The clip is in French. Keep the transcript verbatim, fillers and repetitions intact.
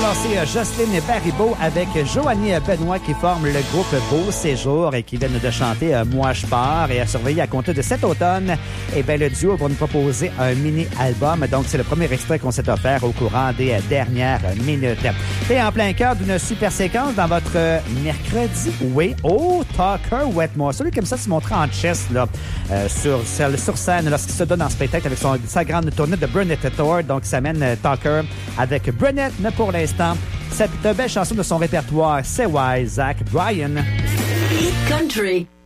Alors, c'est Jocelyne Baribeau avec Joanie Benoît qui forment le groupe Beau Séjour et qui viennent de chanter « Moi, je pars » et à surveiller à compter de cet automne. Et bien, le duo va nous proposer un mini-album. Donc, c'est le premier extrait qu'on s'est offert au courant des dernières minutes. Et en plein cœur d'une super séquence dans votre mercredi, oui, oh, Tucker Wetmore. Celui comme ça se montrait en chest, là, euh, sur, sur scène lorsqu'il se donne en spectacle avec son, sa grande tournée de Brunette Thor. Donc, ça mène Tucker avec Brunette, mais pour l'instant, cette belle chanson de son répertoire, c'est Why Zach Bryan. Hit Country.